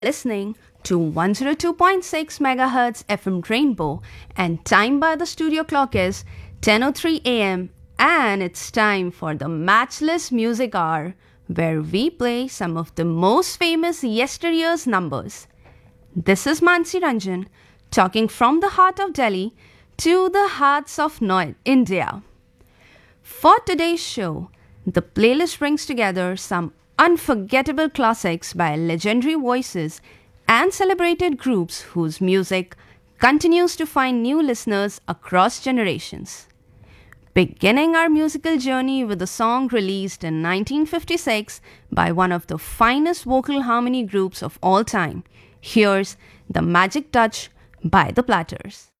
listening to 102.6 MHz FM Rainbow, and time by the studio clock is 10:03 a.m. and it's time for the Matchless Music Hour, where we play some of the most famous yesteryear's numbers. This is Mansi Ranjan, talking from the heart of Delhi to the hearts of India. For today's show, the playlist brings together some unforgettable classics by legendary voices and celebrated groups whose music continues to find new listeners across generations. Beginning our musical journey with a song released in 1956 by one of the finest vocal harmony groups of all time, here's The Magic Touch by The Platters.